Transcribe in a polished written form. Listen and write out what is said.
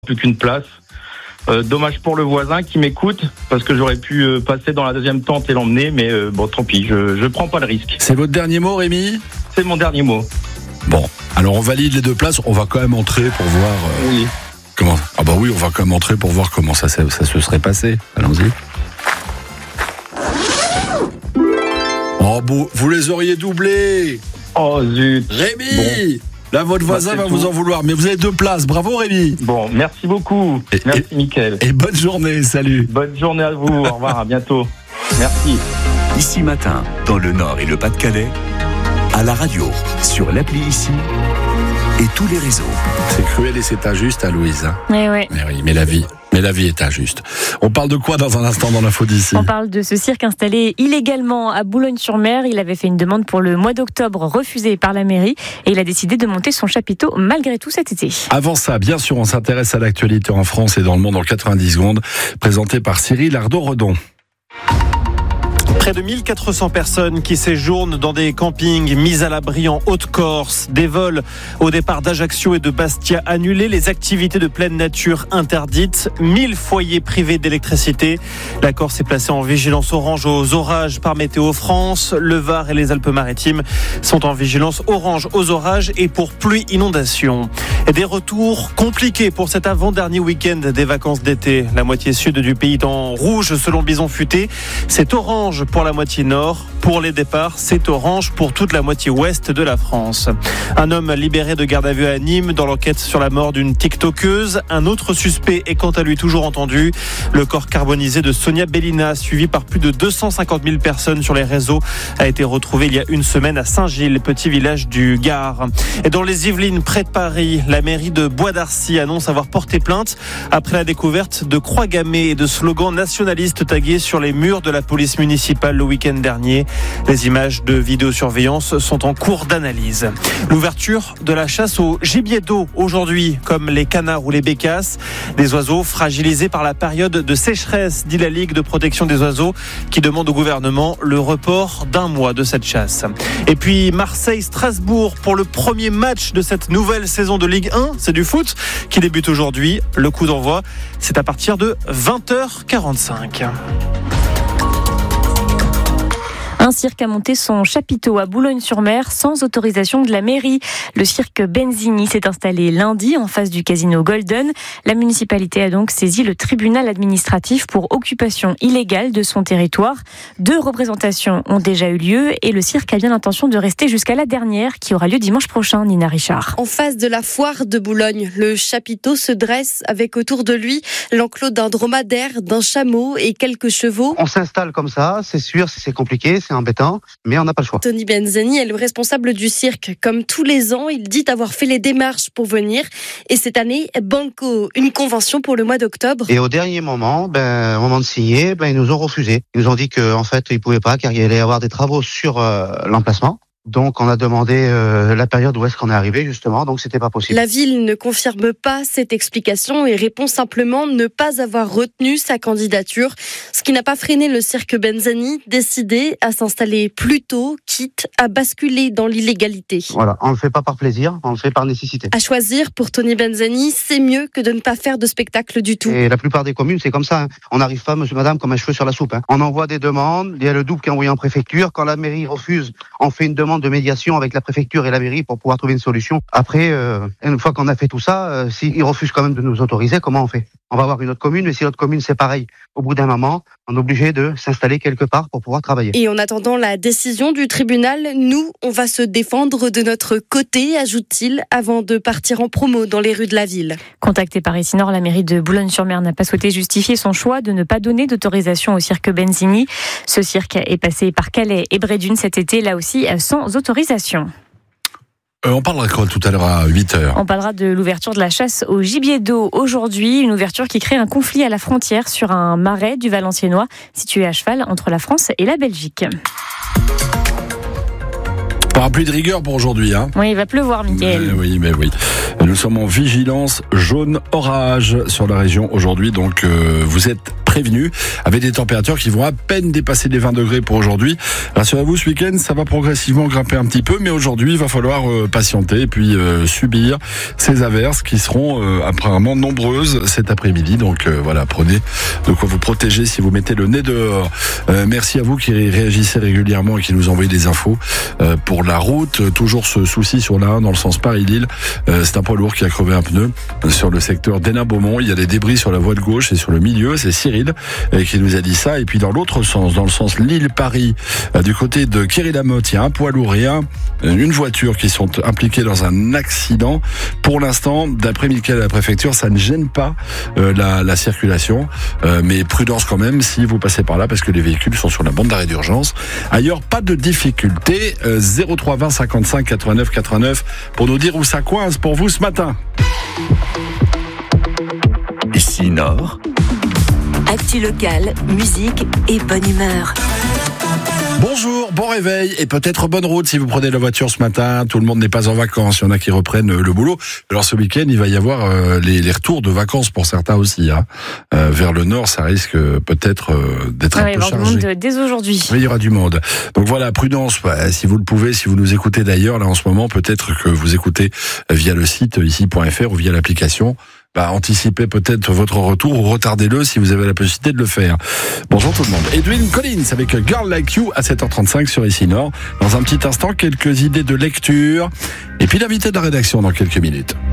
plus qu'une place. Dommage pour le voisin qui m'écoute, parce que j'aurais pu passer dans la deuxième tente et l'emmener, mais bon, tant pis, je prends pas le risque. C'est votre dernier mot, Rémi ? C'est mon dernier mot. Bon, alors on valide les deux places, on va quand même entrer pour voir... Oui. Comment ? Ah bah oui, on va quand même entrer pour voir comment ça se serait passé. Allons-y. Oh bon, vous les auriez doublés. Oh zut. Rémi bon. Là, votre voisin va vous en vouloir, mais vous avez deux places. Bravo, Rémi. Bon, merci beaucoup. Merci, Mickaël. Et bonne journée, salut. Bonne journée à vous, au revoir, à bientôt. Merci. Ici Matin, dans le Nord et le Pas-de-Calais, à la radio, sur l'appli Ici et tous les réseaux. C'est cruel et c'est injuste, hein, Louise. Mais ouais. Mais oui, mais la vie est injuste. On parle de quoi dans un instant dans l'info d'ici ? On parle de ce cirque installé illégalement à Boulogne-sur-Mer. Il avait fait une demande pour le mois d'octobre refusée par la mairie et il a décidé de monter son chapiteau malgré tout cet été. Avant ça, bien sûr, on s'intéresse à l'actualité en France et dans le monde en 90 secondes, présenté par Cyril Ardo-Redon. Près de 1400 personnes qui séjournent dans des campings mis à l'abri en Haute-Corse. Des vols au départ d'Ajaccio et de Bastia annulés. Les activités de pleine nature interdites. 1000 foyers privés d'électricité. La Corse est placée en vigilance orange aux orages par Météo France. Le Var et les Alpes-Maritimes sont en vigilance orange aux orages et pour pluie inondation. Et des retours compliqués pour cet avant-dernier week-end des vacances d'été. La moitié sud du pays est en rouge selon Bison Futé. C'est orange pour la moitié nord. Pour les départs, c'est orange pour toute la moitié ouest de la France. Un homme libéré de garde à vue à Nîmes dans l'enquête sur la mort d'une tiktokeuse. Un autre suspect est quant à lui toujours entendu. Le corps carbonisé de Sonia Bellina, suivi par plus de 250 000 personnes sur les réseaux, a été retrouvé il y a une semaine à Saint-Gilles, petit village du Gard. Et dans les Yvelines, près de Paris, la mairie de Bois d'Arcy annonce avoir porté plainte après la découverte de croix gammées et de slogans nationalistes tagués sur les murs de la police municipale le week-end dernier. Les images de vidéosurveillance sont en cours d'analyse. L'ouverture de la chasse au gibier d'eau aujourd'hui, comme les canards ou les bécasses, des oiseaux fragilisés par la période de sécheresse, dit la Ligue de protection des oiseaux, qui demande au gouvernement le report d'un mois de cette chasse. Et puis Marseille-Strasbourg pour le premier match de cette nouvelle saison de Ligue 1, c'est du foot, qui débute aujourd'hui. Le coup d'envoi, c'est à partir de 20h45. Un cirque a monté son chapiteau à Boulogne-sur-Mer sans autorisation de la mairie. Le cirque Benzini s'est installé lundi en face du casino Golden. La municipalité a donc saisi le tribunal administratif pour occupation illégale de son territoire. 2 représentations ont déjà eu lieu et le cirque a bien l'intention de rester jusqu'à la dernière qui aura lieu dimanche prochain, Nina Richard. En face de la foire de Boulogne, le chapiteau se dresse avec autour de lui l'enclos d'un dromadaire, d'un chameau et quelques chevaux. On s'installe comme ça, c'est sûr, c'est compliqué, c'est embêtant, mais on n'a pas le choix. Tony Benzani est le responsable du cirque. Comme tous les ans, il dit avoir fait les démarches pour venir. Et cette année, banco, une convention pour le mois d'octobre. Et au dernier moment, au moment de signer, ils nous ont refusé. Ils nous ont dit qu'en fait, ils pouvaient pas, car il allait y avoir des travaux sur l'emplacement. Donc on a demandé la période où est-ce qu'on est arrivé justement, donc c'était pas possible. La ville ne confirme pas cette explication et répond simplement ne pas avoir retenu sa candidature, ce qui n'a pas freiné le cirque Benzani, décidé à s'installer plus tôt, quitte à basculer dans l'illégalité. Voilà, on le fait pas par plaisir, on le fait par nécessité. À choisir, pour Tony Benzani, c'est mieux que de ne pas faire de spectacle du tout. Et la plupart des communes, c'est comme ça. On n'arrive pas, monsieur, madame, comme un cheveu sur la soupe. On envoie des demandes, il y a le double qui est envoyé en préfecture. Quand la mairie refuse, on fait une demande de médiation avec la préfecture et la mairie pour pouvoir trouver une solution. Après, une fois qu'on a fait tout ça, s'ils refusent quand même de nous autoriser, comment on fait ? On va avoir une autre commune, mais si l'autre commune c'est pareil, au bout d'un moment, on est obligé de s'installer quelque part pour pouvoir travailler. Et en attendant la décision du tribunal, nous, on va se défendre de notre côté, ajoute-t-il, avant de partir en promo dans les rues de la ville. Contactée par Ici Nord, la mairie de Boulogne-sur-Mer n'a pas souhaité justifier son choix de ne pas donner d'autorisation au cirque Benzini. Ce cirque est passé par Calais et Brédune cet été, là aussi sans autorisation. On parlera quoi tout à l'heure à 8h ? On parlera de l'ouverture de la chasse au gibier d'eau aujourd'hui, une ouverture qui crée un conflit à la frontière sur un marais du Valenciennois situé à cheval entre la France et la Belgique. Parapluie de rigueur pour aujourd'hui, hein ? Oui, il va pleuvoir, Mickaël. Mais oui. Nous sommes en vigilance jaune orage sur la région aujourd'hui, donc vous êtes prévenus, avec des températures qui vont à peine dépasser les 20 degrés pour aujourd'hui. Rassurez-vous, ce week-end, ça va progressivement grimper un petit peu, mais aujourd'hui, il va falloir patienter et puis subir ces averses qui seront apparemment nombreuses cet après-midi. Donc voilà, prenez de quoi vous protéger si vous mettez le nez dehors. Merci à vous qui réagissez régulièrement et qui nous envoyez des infos pour la route. Toujours ce souci sur la 1 dans le sens Paris-Lille. C'est un poids lourd qui a crevé un pneu sur le secteur d'Hénin-Beaumont. Il y a des débris sur la voie de gauche et sur le milieu. C'est Cyril qui nous a dit ça. Et puis dans l'autre sens, dans le sens Lille-Paris, du côté de Quéry-la-Motte, il y a un poids lourd et une voiture qui sont impliqués dans un accident. Pour l'instant, d'après Mickaël à la préfecture, ça ne gêne pas la circulation. Mais prudence quand même si vous passez par là parce que les véhicules sont sur la bande d'arrêt d'urgence. Ailleurs, pas de difficulté. 03 20 55 89 89 pour nous dire où ça coince pour vous ce matin. Ici Nord. Actu locale, musique et bonne humeur. Bonjour, bon réveil et peut-être bonne route si vous prenez la voiture ce matin. Tout le monde n'est pas en vacances, il y en a qui reprennent le boulot. Alors ce week-end, il va y avoir les retours de vacances pour certains aussi. Vers le nord, ça risque peut-être d'être un peu chargé. Il y aura du monde dès aujourd'hui. Oui, il y aura du monde. Donc voilà, prudence, si vous le pouvez, si vous nous écoutez d'ailleurs, là en ce moment, peut-être que vous écoutez via le site ici.fr ou via l'application. Anticipez peut-être votre retour ou retardez-le si vous avez la possibilité de le faire. Bonjour tout le monde. Edwin Collins avec Girl Like You à 7h35 sur Ici Nord. Dans un petit instant, quelques idées de lecture et puis l'invité de la rédaction dans quelques minutes.